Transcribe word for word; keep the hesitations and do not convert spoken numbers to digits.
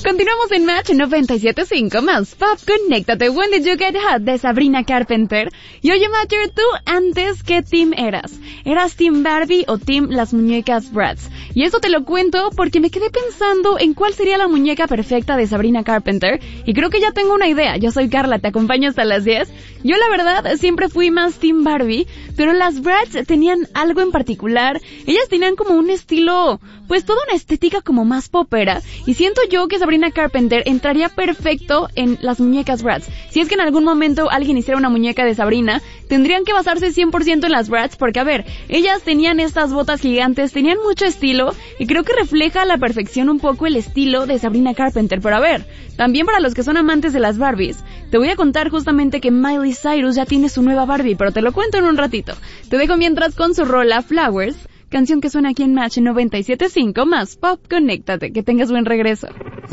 Continuamos en Match noventa y siete punto cinco más Pop, conéctate. When Did You Get Hot de Sabrina Carpenter. Y oye, Matcher, ¿tú antes qué team eras? ¿Eras team Barbie o team las muñecas Bratz? Y eso te lo cuento porque me quedé pensando en cuál sería la muñeca perfecta de Sabrina Carpenter y creo que ya tengo una idea. Yo soy Carla, te acompaño hasta las diez. Yo la verdad siempre fui más team Barbie, pero las Bratz tenían algo en particular. Ellas tenían como un estilo, pues toda una estética como más popera, y siento yo que Sabrina Carpenter entraría perfecto en las muñecas Bratz. Si es que en algún momento alguien hiciera una muñeca de Sabrina, tendrían que basarse cien por ciento en las Bratz, porque a ver, ellas tenían estas botas gigantes, tenían mucho estilo, y creo que refleja a la perfección un poco el estilo de Sabrina Carpenter. Pero a ver, también para los que son amantes de las Barbies, te voy a contar justamente que Miley Cyrus ya tiene su nueva Barbie, pero te lo cuento en un ratito. Te dejo mientras con su rola Flowers, canción que suena aquí en Match noventa y siete punto cinco más Pop, conéctate, que tengas buen regreso.